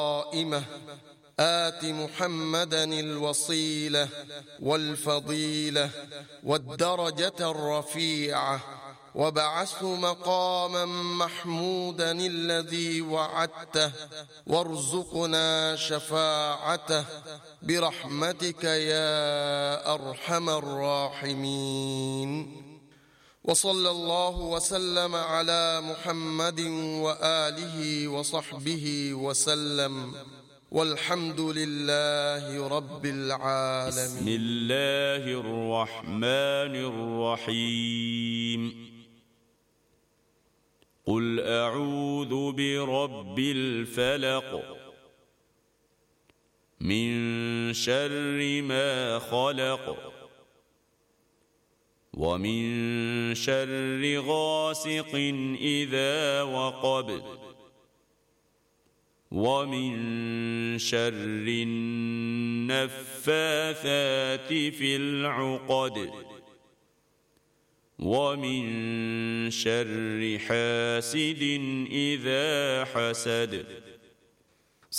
قائمة آت محمدا الوصيلة والفضيلة والدرجة الرفيعة وابعثه مقاما محمودا الذي وعدته وارزقنا شفاعته برحمتك يا أرحم الراحمين. وصلى الله وسلم على محمد وآله وصحبه وسلم، والحمد لله رب العالمين. بسم الله الرحمن الرحيم. قل أعوذ برب الفلق من شر ما خلق ومن شر غاسق إذا وقب ومن شر النفاثات في العقد ومن شر حاسد إذا حسد.